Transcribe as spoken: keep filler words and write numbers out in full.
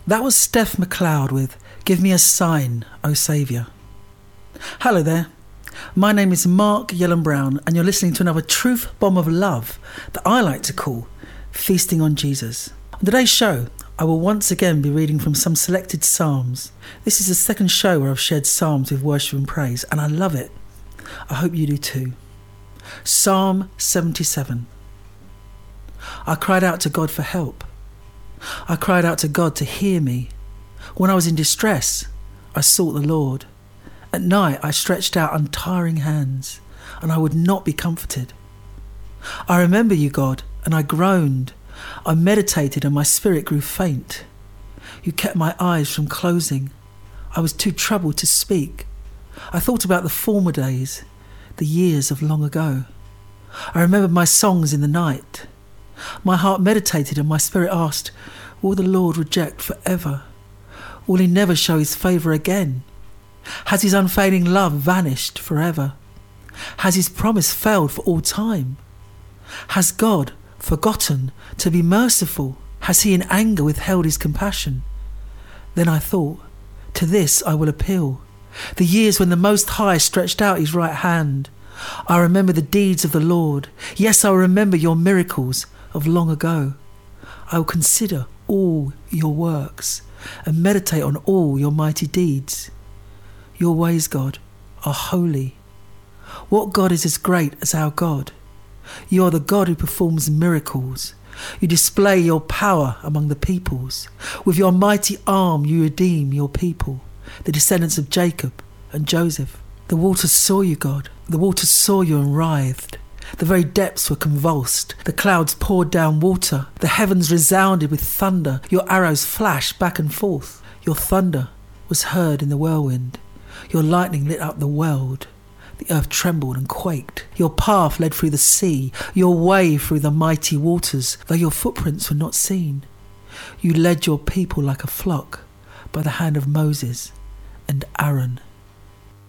That was Steph McLeod with Give Me a Sign, O Saviour. Hello there. My name is Mark Yellen Brown, and you're listening to another truth bomb of love that I like to call Feasting on Jesus. On today's show, I will once again be reading from some selected Psalms. This is the second show where I've shared Psalms with worship and praise, and I love it. I hope you do too. Psalm seventy-seven. I cried out to God for help. I cried out to God to hear me. When I was in distress, I sought the Lord. At night I stretched out untiring hands, and I would not be comforted. I remember you, God, and I groaned. I meditated and my spirit grew faint. You kept my eyes from closing. I was too troubled to speak. I thought about the former days, the years of long ago. I remembered my songs in the night. My heart meditated and my spirit asked, will the Lord reject forever? Will he never show his favour again? Has his unfailing love vanished forever? Has his promise failed for all time? Has God forgotten to be merciful? Has he in anger withheld his compassion? Then I thought, to this I will appeal. The years when the Most High stretched out his right hand. I remember the deeds of the Lord. Yes, I will remember your miracles of long ago. I will consider all your works and meditate on all your mighty deeds. Your ways, God, are holy. What God is as great as our God? You are the God who performs miracles. You display your power among the peoples. With your mighty arm you redeem your people, the descendants of Jacob and Joseph. The waters saw you, God. The waters saw you and writhed. The very depths were convulsed. The clouds poured down water. The heavens resounded with thunder. Your arrows flashed back and forth. Your thunder was heard in the whirlwind. Your lightning lit up the world. The earth trembled and quaked. Your path led through the sea, your way through the mighty waters, though your footprints were not seen. You led your people like a flock by the hand of Moses and Aaron.